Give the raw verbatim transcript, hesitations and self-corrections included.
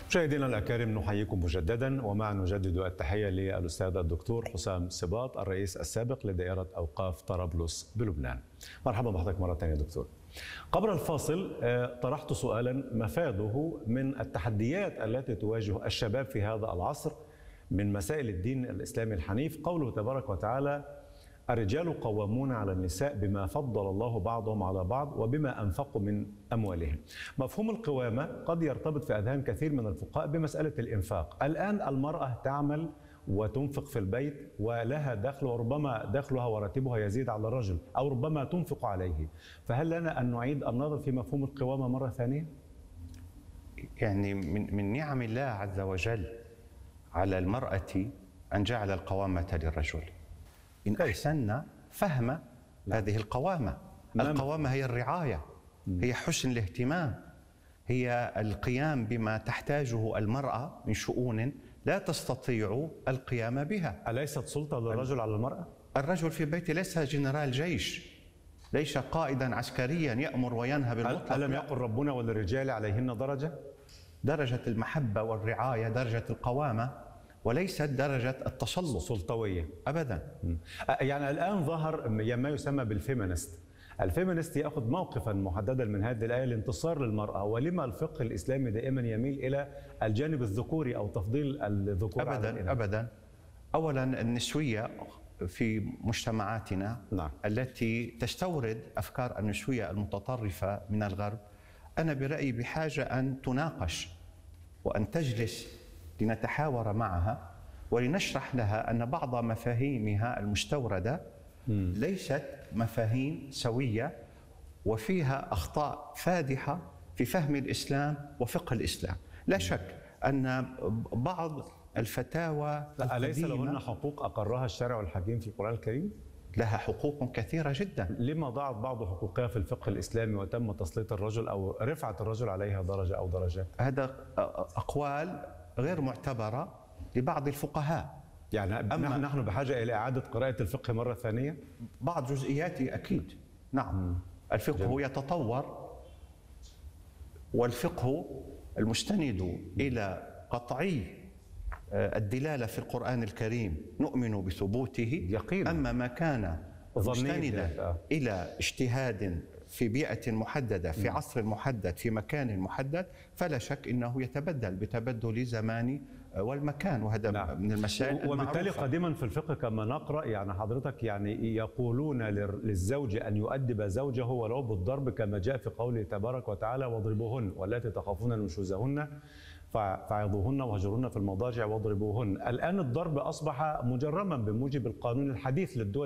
مشاهدينا الأكارم، نحييكم مجددا ومع نجدد التحية للأستاذ الدكتور حسام سباط الرئيس السابق لدائرة أوقاف طرابلس بلبنان. مرحبا بحضرتك مرة ثانية دكتور. قبل الفاصل طرحت سؤالا مفاده من التحديات التي تواجه الشباب في هذا العصر من مسائل الدين الإسلامي الحنيف. قوله تبارك وتعالى: الرجال قوامون على النساء بما فضل الله بعضهم على بعض وبما أنفقوا من أموالهم. مفهوم القوامة قد يرتبط في أذهان كثير من الفقهاء بمسألة الإنفاق. الآن المرأة تعمل وتنفق في البيت ولها دخل، وربما دخلها وراتبها يزيد على الرجل أو ربما تنفق عليه، فهل لنا أن نعيد النظر في مفهوم القوامة مرة ثانية؟ يعني من من نعم الله عز وجل على المرأة أن جعل القوامة للرجل إن أحسننا فهم هذه القوامة. القوامة هي الرعاية، هي حسن الاهتمام، هي القيام بما تحتاجه المرأة من شؤون لا تستطيع القيام بها. أليست سلطة للرجل على المرأة؟ الرجل في بيته ليس جنرال جيش، ليس قائدا عسكريا يأمر وينهى بالمطلق. ألم يقل ربنا وللرجال عليهن درجة؟ درجة المحبة والرعاية درجة القوامة وليست درجة التسلط السلطوية أبدا. يعني الآن ظهر ما يسمى بالفيمينست. الفيمينست يأخذ موقفا محددا من هذه الآية الانتصار للمرأة. ولما الفقه الإسلامي دائما يميل إلى الجانب الذكوري أو تفضيل الذكور أبدا على الإناث؟ أبدا. أولا النسوية في مجتمعاتنا نعم. التي تستورد أفكار النسوية المتطرفة من الغرب، أنا برأيي بحاجة أن تناقش وأن تجلس لنتحاور معها ولنشرح لها أن بعض مفاهيمها المستوردة م. ليست مفاهيم سوية وفيها أخطاء فادحة في فهم الإسلام وفقه الإسلام. لا شك أن بعض الفتاوى أليس لهن حقوق أقرها الشرع الحكيم في القرآن الكريم؟ لها حقوق كثيرة جدا. لما ضاعت بعض حقوقها في الفقه الإسلامي وتم تسليط الرجل أو رفعة الرجل عليها درجة أو درجات؟ هذا أقوال غير معتبرة لبعض الفقهاء. يعني أما نحن بحاجة إلى إعادة قراءة الفقه مرة ثانية؟ بعض جزئياته أكيد نعم. الفقه جميل. يتطور، والفقه المستند إلى قطعي الدلالة في القرآن الكريم نؤمن بثبوته يقينا. أما ما كان مستندا إلى اجتهاد في بيئة محددة في عصر محدد في مكان محدد فلا شك أنه يتبدل بتبدل الزمان والمكان، وهذا نعم. من المسائل وبالتالي المعروفة. قديما في الفقه كما نقرأ يعني حضرتك يعني يقولون للزوج أن يؤدب زوجه ولو بالضرب كما جاء في قوله تبارك وتعالى: واضربوهن واللاتي تخافون نشوزهن فعظوهن واهجروهن في المضاجع واضربوهن. الآن الضرب أصبح مجرما بموجب القانون الحديث للدول